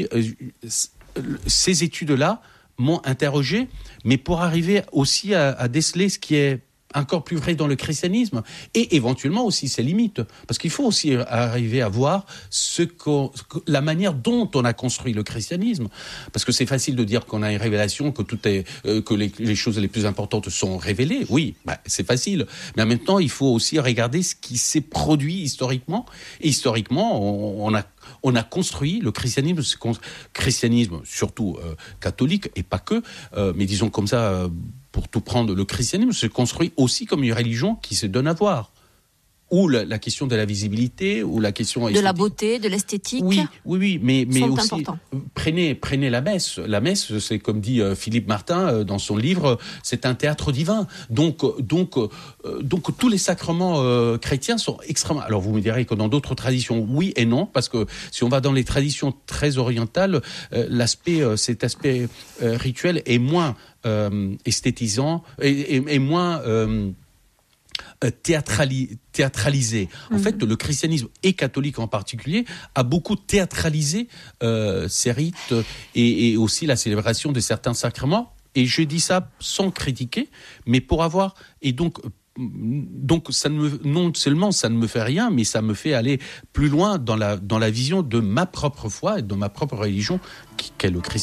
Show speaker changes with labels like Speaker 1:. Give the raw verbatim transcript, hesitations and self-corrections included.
Speaker 1: Euh, ces études-là m'ont interrogé, mais pour arriver aussi à, à déceler ce qui est encore plus vrai dans le christianisme et éventuellement aussi ses limites, parce qu'il faut aussi arriver à voir ce qu'on, la manière dont on a construit le christianisme, parce que c'est facile de dire qu'on a une révélation, que tout est, euh, que les, les choses les plus importantes sont révélées. Oui, bah, c'est facile, mais en même temps, il faut aussi regarder ce qui s'est produit historiquement. Et historiquement, on, on a On a construit le christianisme, ce christianisme surtout euh, catholique et pas que, euh, mais disons comme ça, euh, pour tout prendre, le christianisme se construit aussi comme une religion qui se donne à voir. Ou la, la question de la visibilité, ou la question esthétique.
Speaker 2: De la beauté, de l'esthétique.
Speaker 1: Oui, oui, oui, mais, mais aussi
Speaker 2: importants.
Speaker 1: prenez, prenez la messe. La messe, c'est comme dit euh, Philippe Martin euh, dans son livre, c'est un théâtre divin. Donc, donc, euh, donc tous les sacrements euh, chrétiens sont extrêmement. Alors vous me direz que dans d'autres traditions, oui et non, parce que si on va dans les traditions très orientales, euh, l'aspect, euh, cet aspect euh, rituel est moins euh, esthétisant et, et, et moins euh, Théâtrali- théâtralisé. En mmh. fait, le christianisme, et catholique en particulier, a beaucoup théâtralisé euh, ces rites et, et aussi la célébration de certains sacrements. Et je dis ça sans critiquer, mais pour avoir... Et donc, donc ça ne me, non seulement ça ne me fait rien, mais ça me fait aller plus loin dans la, dans la vision de ma propre foi et de ma propre religion, qui, qu'est le christianisme.